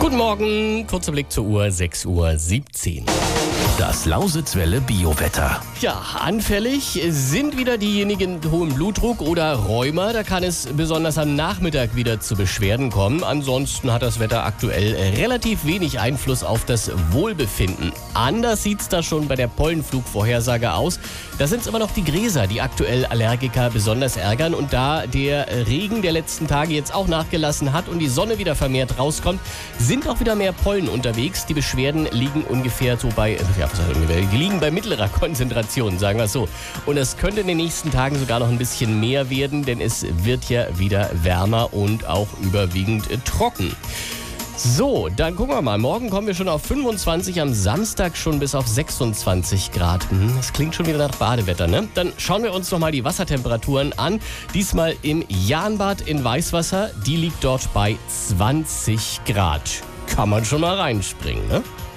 Guten Morgen, kurzer Blick zur Uhr, 6:17 Uhr. Das Lausitzwelle Biowetter. Ja, anfällig sind wieder diejenigen mit hohem Blutdruck oder Rheuma. Da kann es besonders am Nachmittag wieder zu Beschwerden kommen. Ansonsten hat das Wetter aktuell relativ wenig Einfluss auf das Wohlbefinden. Anders sieht es da schon bei der Pollenflugvorhersage aus. Da sind es immer noch die Gräser, die aktuell Allergiker besonders ärgern. Und da der Regen der letzten Tage jetzt auch nachgelassen hat und die Sonne wieder vermehrt rauskommt, sind auch wieder mehr Pollen unterwegs. Die Beschwerden liegen ungefähr so bei, die liegen bei mittlerer Konzentration, sagen wir es so. Und es könnte in den nächsten Tagen sogar noch ein bisschen mehr werden, denn es wird ja wieder wärmer und auch überwiegend trocken. So, dann gucken wir mal. Morgen kommen wir schon auf 25, am Samstag schon bis auf 26 Grad. Das klingt schon wieder nach Badewetter, ne? Dann schauen wir uns noch mal die Wassertemperaturen an. Diesmal im Jahnbad in Weißwasser. Die liegt dort bei 20 Grad. Kann man schon mal reinspringen, ne?